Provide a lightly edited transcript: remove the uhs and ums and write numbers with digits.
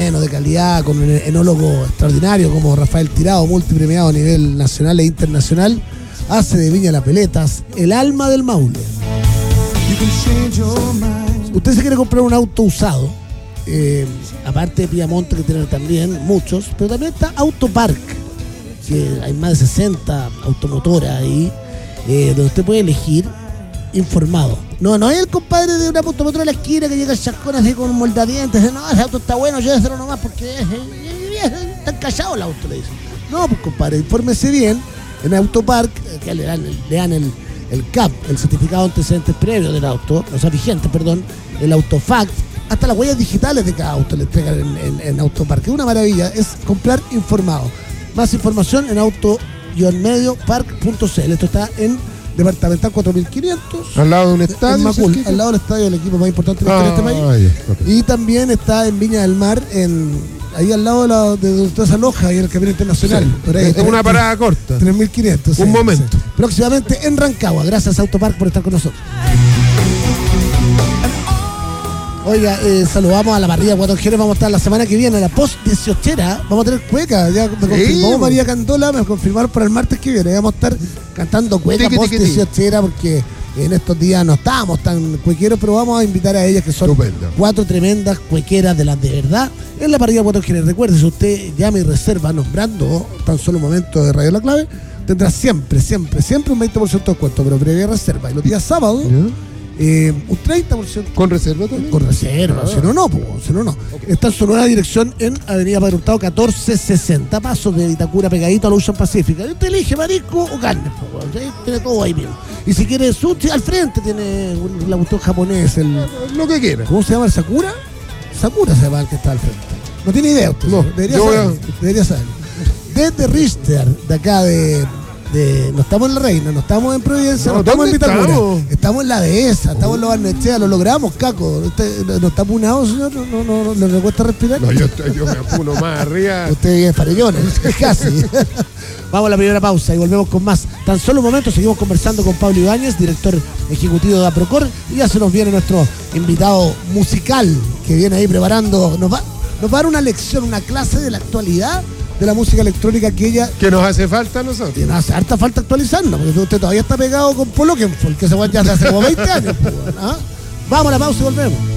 bueno, de calidad, con un enólogo extraordinario como Rafael Tirado, multipremiado a nivel nacional e internacional, hace de Viña Las Veletas el alma del Maule. Usted se quiere comprar un auto usado, aparte de Piamonte, que tiene también muchos, pero también está Autopark, que hay más de 60 automotoras ahí, donde usted puede elegir informado. No es el compadre de una automotora de la esquina que llega a chascón así con un moldadientes, no, ese auto está bueno, lléveselo nomás porque está encallado el auto, le dicen. No, pues compadre, infórmese bien en Autopark, que le dan el CAP, el certificado de antecedentes previos del auto, o sea, vigente, perdón, el Autofact, hasta las huellas digitales de cada auto le entregan en Autopark. Es una maravilla, es comprar informado. Más información en auto-mediopark.cl. Esto está en Departamental 4500. Al lado de un estadio. En Macul, al lado del estadio del equipo más importante de este país. Okay. Y también está en Viña del Mar, ahí al lado de donde usted se aloja, ahí en el Camino Internacional. Sí. Por ahí, es una parada corta. 3500. Un momento. Sí. Próximamente en Rancagua. Gracias a Autopark por estar con nosotros. Oiga, saludamos a la parrilla Guatón Jerez. Vamos a estar la semana que viene, a la post-18era. Vamos a tener cueca. Ya me confirmó María Candola, me confirmaron para el martes que viene. Vamos a estar cantando cueca post-18era porque en estos días no estábamos tan cuequeros, pero vamos a invitar a ellas que son cuatro tremendas cuequeras de las de verdad en la parrilla Guatón Jerez. Recuerde, si usted llama y reserva nombrando tan solo un momento de Radio La Clave, tendrá siempre un 20% de descuento, pero previa reserva. Y los días sábados, un 30%. ¿Con reserva también? Con reserva, si no. Okay. Está en su nueva dirección en Avenida Padre Hurtado 1460, pasos de Vitacura, pegadito a la Ocean Pacific. Usted elige marisco o carne, tiene todo ahí mismo. Y si quiere sushi, al frente tiene la cuestión japonés, lo que quiera. ¿Cómo se llama el Sakura? Sakura se llama el que está al frente. No tiene idea usted. No, debería saber. Desde Richter, de acá no estamos en La Reina, no estamos en Providencia, no estamos en Vitacura, estamos en la dehesa, estamos en los Barnechea, lo logramos, Caco. ¿Usted no está apunado, señor? ¿No le cuesta respirar? No, yo me apuno más arriba. Usted vive en Farellones, casi. Vamos a la primera pausa y volvemos con más. Tan solo un momento, seguimos conversando con Pablo Ibáñez, director ejecutivo de Aprocor, y ya se nos viene nuestro invitado musical que viene ahí preparando. Nos va a dar una lección, una clase de la actualidad de la música electrónica que nos hace falta a nosotros. Que nos hace harta falta actualizarla, porque usted todavía está pegado con Polo Kenfol, que ese guay ya hace como 20 años. Vamos a la pausa y volvemos.